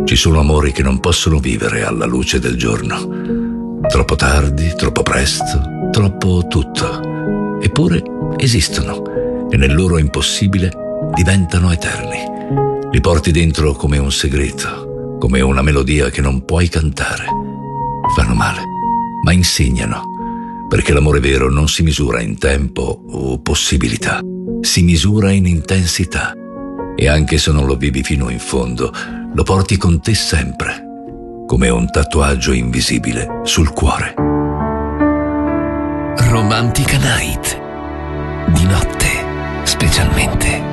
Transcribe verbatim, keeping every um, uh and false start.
Ci sono amori che non possono vivere alla luce del giorno. Troppo tardi, troppo presto, troppo tutto. Eppure esistono e nel loro impossibile diventano eterni. Li porti dentro come un segreto, come una melodia che non puoi cantare. Fanno male, ma insegnano, perché l'amore vero non si misura in tempo o possibilità, si misura in intensità. E anche se non lo vivi fino in fondo, lo porti con te sempre, come un tatuaggio invisibile sul cuore. Romantica Night, di notte specialmente.